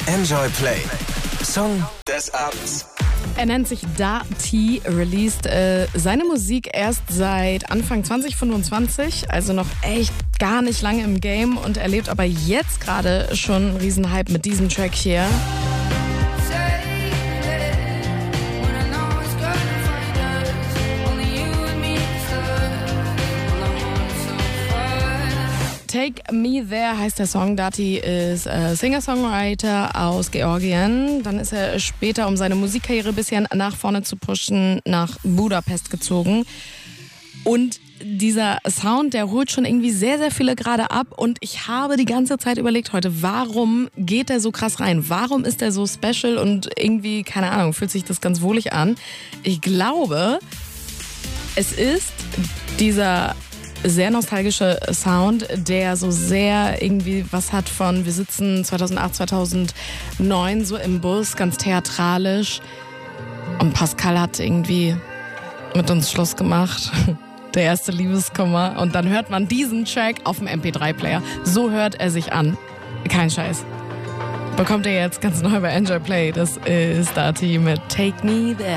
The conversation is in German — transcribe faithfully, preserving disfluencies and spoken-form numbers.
Enjoy Play. Song des Abends. Er nennt sich Da T, released äh, seine Musik erst seit Anfang zwanzig fünfundzwanzig, also noch echt gar nicht lange im Game und erlebt aber jetzt gerade schon einen Riesenhype mit diesem Track hier. Take Me There heißt der Song. Dati ist äh, Singer-Songwriter aus Georgien. Dann ist er später, um seine Musikkarriere ein bisschen nach vorne zu pushen, nach Budapest gezogen. Und dieser Sound, der holt schon irgendwie sehr, sehr viele gerade ab. Und ich habe die ganze Zeit überlegt heute, warum geht der so krass rein? Warum ist der so special und irgendwie, keine Ahnung, fühlt sich das ganz wohlig an? Ich glaube, es ist dieser sehr nostalgische Sound, der so sehr irgendwie was hat von, wir sitzen zweitausendacht, zweitausendneun so im Bus, ganz theatralisch und Pascal hat irgendwie mit uns Schluss gemacht. Der erste Liebeskummer und dann hört man diesen Track auf dem M P drei Player. So hört er sich an. Kein Scheiß. Bekommt ihr jetzt ganz neu bei Enjoy Play. Das ist Dati mit Take Me There.